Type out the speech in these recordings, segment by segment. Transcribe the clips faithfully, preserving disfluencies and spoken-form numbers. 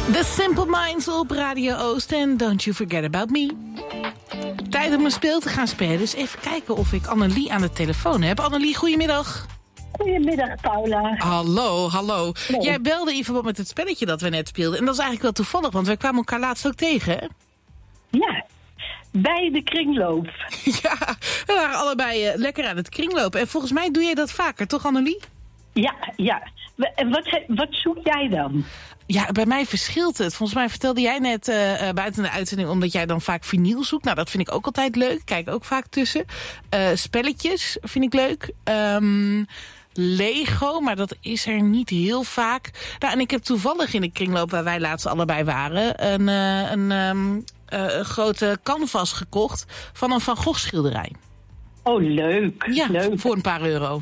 The Simple Minds op Radio Oost en Don't You Forget About Me. Tijd om een speel te gaan spelen. Dus even kijken of ik Annelie aan de telefoon heb. Annelie, goedemiddag. Goedemiddag, Paula. Hallo, hallo. Nee. Jij belde in verband met het spelletje dat we net speelden. En dat is eigenlijk wel toevallig, want wij kwamen elkaar laatst ook tegen, hè? Ja, bij de kringloop. Ja, we waren allebei uh, lekker aan het kringlopen. En volgens mij doe jij dat vaker, toch Annelie? Ja, ja. En wat, wat zoek jij dan? Ja, bij mij verschilt het. Volgens mij vertelde jij net uh, uh, buiten de uitzending, omdat jij dan vaak vinyl zoekt. Nou, dat vind ik ook altijd leuk. Kijk ook vaak tussen. Uh, spelletjes vind ik leuk. Um, Lego, maar dat is er niet heel vaak. Nou, en ik heb toevallig in de kringloop waar wij laatst allebei waren, een, uh, een, um, uh, een grote canvas gekocht van een Van Gogh schilderij. Oh, leuk. Ja, leuk. voor een paar euro.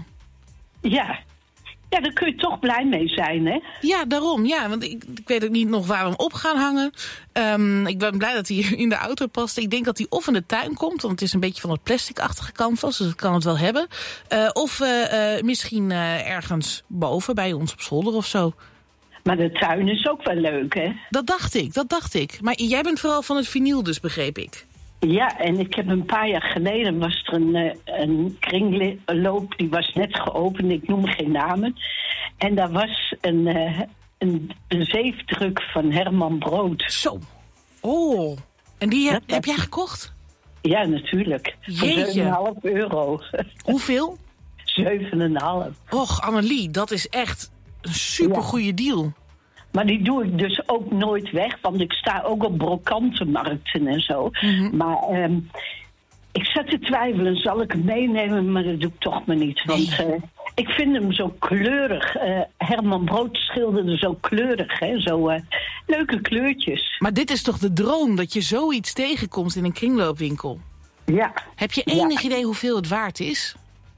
Ja. Ja, daar kun je toch blij mee zijn, hè? Ja, daarom. Ja, want ik, ik weet ook niet nog waar we hem op gaan hangen. Um, ik ben blij dat hij in de auto past. Ik denk dat hij of in de tuin komt, want het is een beetje van het plastic-achtige canvas, dus ik kan het wel hebben. Uh, of uh, uh, misschien uh, ergens boven bij ons op zolder of zo. Maar de tuin is ook wel leuk, hè? Dat dacht ik, dat dacht ik. Maar jij bent vooral van het vinyl dus, begreep ik. Ja, en ik heb een paar jaar geleden was er een, een kringloop, die was net geopend, ik noem geen namen. En daar was een, een, een zeefdruk van Herman Brood. Zo. Oh. En die heb, heb jij gekocht? Ja, natuurlijk. Jeetje. zeven komma vijf euro. Hoeveel? zeven komma vijf. Och, Annelie, dat is echt een supergoeie deal. Maar die doe ik dus ook nooit weg, want ik sta ook op brokantenmarkten en zo. Mm-hmm. Maar um, ik zat te twijfelen, zal ik hem meenemen, maar dat doe ik toch maar niet. Want Nee. uh, ik vind hem zo kleurig. Uh, Herman Brood schilderde zo kleurig, hè? Zo uh, leuke kleurtjes. Maar dit is toch de droom, dat je zoiets tegenkomt in een kringloopwinkel? Ja. Heb je enig Ja. idee hoeveel het waard is?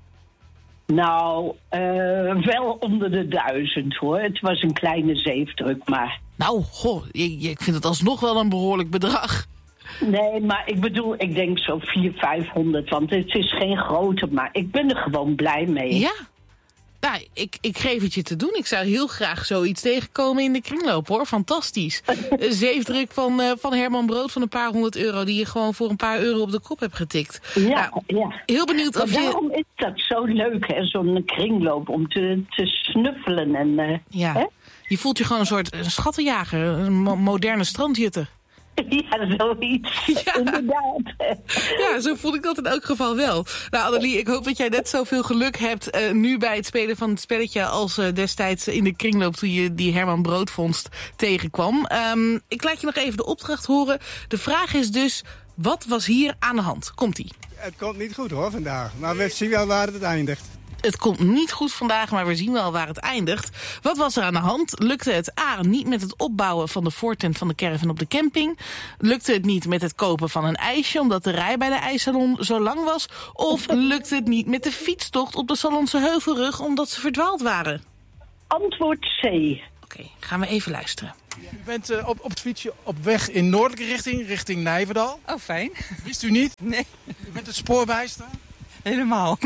Nou, uh, wel onder de duizend hoor. Het was een kleine zeefdruk, maar... Nou, goh, ik, ik vind het alsnog wel een behoorlijk bedrag. Nee, maar ik bedoel, ik denk zo vierhonderd, vijfhonderd, want het is geen grote, maar ik ben er gewoon blij mee. Ja? Nou, ik, ik geef het je te doen. Ik zou heel graag zoiets tegenkomen in de kringloop, hoor. Fantastisch. Een zeefdruk van, uh, van Herman Brood van een paar honderd euro... die je gewoon voor een paar euro op de kop hebt getikt. Ja, nou, ja. Heel benieuwd Maar of je... daarom is dat zo leuk, hè, zo'n kringloop, om te, te snuffelen. En, uh, Ja, hè? je voelt je gewoon een soort een schattenjager. Een mo- moderne strandjutter. Ja, zoiets. Ja. Inderdaad. Ja, zo voel ik dat in elk geval wel. Nou, Annelie, ik hoop dat jij net zoveel geluk hebt uh, nu bij het spelen van het spelletje als uh, destijds in de kringloop toen je die Herman Broodvondst tegenkwam. Um, ik laat je nog even de opdracht horen. De vraag is dus, wat was hier aan de hand? Komt-ie. Het komt niet goed hoor vandaag, maar we zien wel waar het eindigt. Het komt niet goed vandaag, maar we zien wel waar het eindigt. Wat was er aan de hand? Lukte het A, niet met het opbouwen van de voortent van de caravan op de camping? Lukte het niet met het kopen van een ijsje, omdat de rij bij de ijssalon zo lang was? Of lukte het niet met de fietstocht op de Salonse Heuvelrug, omdat ze verdwaald waren? Antwoord C. Oké, okay, gaan we even luisteren. U bent uh, op, op het fietsje op weg in noordelijke richting, richting Nijverdal. Oh, fijn. Wist u niet? Nee. U bent het spoor bijster? Helemaal.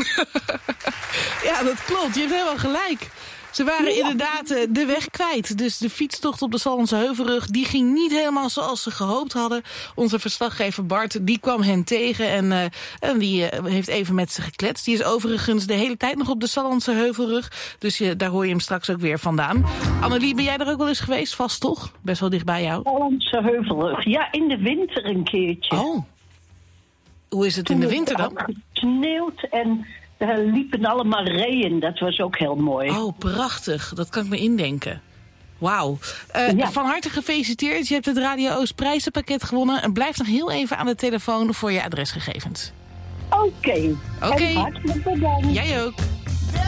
Ja, dat klopt. Je hebt helemaal gelijk. Ze waren inderdaad uh, de weg kwijt. Dus de fietstocht op de Salonse Heuvelrug, die ging niet helemaal zoals ze gehoopt hadden. Onze verslaggever Bart, die kwam hen tegen en, uh, en die uh, heeft even met ze gekletst. Die is overigens de hele tijd nog op de Salonse Heuvelrug. Dus uh, daar hoor je hem straks ook weer vandaan. Annelie, ben jij er ook wel eens geweest? Vast toch? Best wel dicht bij jou. Salonse Heuvelrug. Ja, in de winter een keertje. Oh. Hoe is het in de winter dan? Het gesneeuwd en er liepen allemaal reeën. Dat was ook heel mooi. Oh, prachtig. Dat kan ik me indenken. Wauw. Uh, Ja. Van harte gefeliciteerd. Je hebt het Radio Oost prijzenpakket gewonnen. En blijf nog heel even aan de telefoon voor je adresgegevens. Oké. Oké. En hartelijk bedankt. Jij ook.